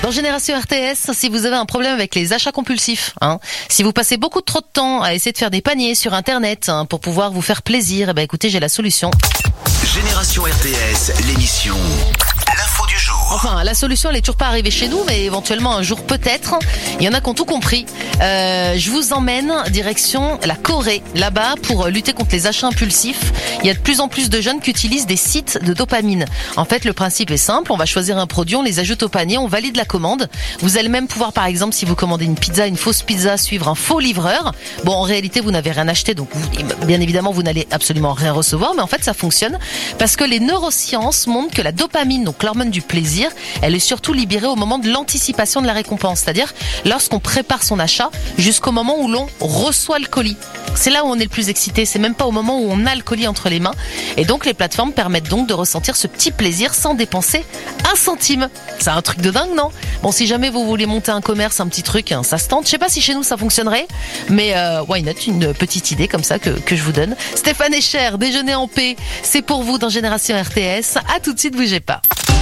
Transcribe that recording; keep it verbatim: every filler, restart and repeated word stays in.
Dans Génération R T S, si vous avez un problème avec les achats compulsifs, hein, si vous passez beaucoup trop de temps à essayer de faire des paniers sur Internet hein, pour pouvoir vous faire plaisir, eh ben écoutez, j'ai la solution. Génération R T S, l'émission L'info du jour. Enfin, la solution, elle est toujours pas arrivée chez nous, mais éventuellement un jour peut-être. Il y en a qui ont tout compris. Euh, je vous emmène direction la Corée, là-bas, pour lutter contre les achats impulsifs. Il y a de plus en plus de jeunes qui utilisent des sites de dopamine. En fait, le principe est simple. On va choisir un produit, on les ajoute au panier, on valide la commande. Vous allez même pouvoir, par exemple, si vous commandez une pizza, une fausse pizza, suivre un faux livreur. Bon, en réalité, vous n'avez rien acheté, donc vous, bien évidemment, vous n'allez absolument rien recevoir. Mais en fait, ça fonctionne parce que les neurosciences montrent que la dopamine, donc l'hormone du plaisir, elle est surtout libérée au moment de l'anticipation de la récompense, c'est-à-dire lorsqu'on prépare son achat jusqu'au moment où l'on reçoit le colis. C'est là où on est le plus excité, c'est même pas au moment où on a le colis entre les mains. Et donc les plateformes permettent donc de ressentir ce petit plaisir sans dépenser un centime. C'est un truc de dingue, non? Bon, si jamais vous voulez monter un commerce, un petit truc, hein, ça se tente. Je sais pas si chez nous ça fonctionnerait, mais euh, why not, une petite idée comme ça que, que je vous donne. Stéphane Echer, Déjeuner en paix, c'est pour vous dans Génération R T S. À tout de suite, bougez pas.